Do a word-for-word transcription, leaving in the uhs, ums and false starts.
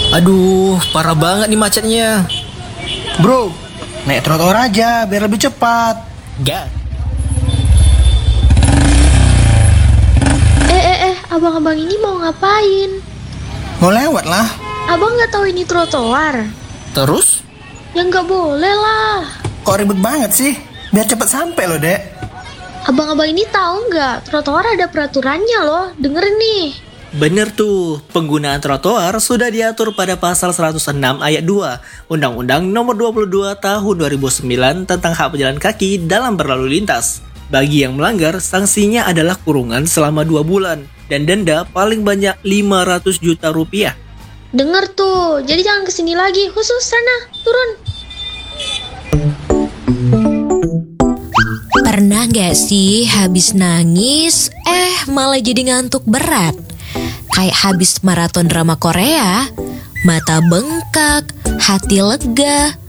Aduh, parah banget nih macetnya. Bro, naik trotoar aja biar lebih cepat. Gak. Eh eh eh, abang-abang ini mau ngapain? Mau lewat lah. Abang nggak tahu ini trotoar? Terus? Ya nggak boleh lah. Kok ribet banget sih? Biar cepat sampai loh, Dek. Abang-abang ini tahu nggak? Trotoar ada peraturannya loh. Dengerin nih. Bener tuh, penggunaan trotoar sudah diatur pada pasal seratus enam ayat dua Undang-Undang Nomor dua puluh dua Tahun dua ribu sembilan tentang hak pejalan kaki dalam berlalu lintas. Bagi yang melanggar, sanksinya adalah kurungan selama dua bulan dan denda paling banyak lima ratus juta rupiah. Denger tuh, jadi jangan kesini lagi. Khusus sana, turun. Pernah gak sih habis nangis, eh malah jadi ngantuk berat? Kayak habis maraton drama Korea, mata bengkak, hati lega,